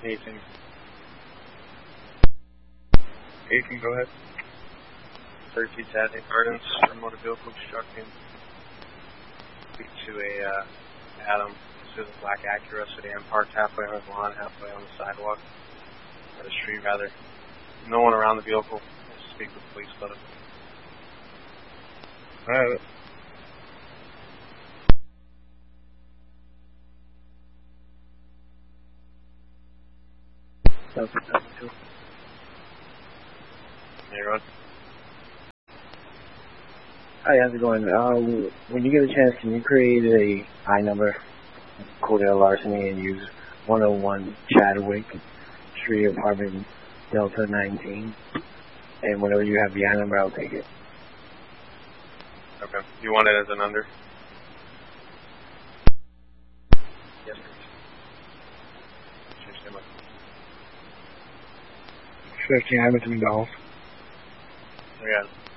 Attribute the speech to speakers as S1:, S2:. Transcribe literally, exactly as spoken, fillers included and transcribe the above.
S1: Anything. You can go ahead. thirteen Saturday Gardens for motor vehicle obstructing. Speak to a uh, Adam. This is a black Acura sedan parked halfway on the lawn, halfway on the sidewalk, or the street rather. No one around the vehicle. Let's speak with the police. Let them. All right. Hey, Ron.
S2: Hi, how's it going? Um, when you get a chance, can you create a I number, Cordell Larceny, and use one oh one Chadwick Street, apartment Delta nineteen? And whenever you have the I number, I'll take it.
S1: Okay. You want it as an under? Yes, please.
S2: fifteen Hamilton Golf.
S1: We got it.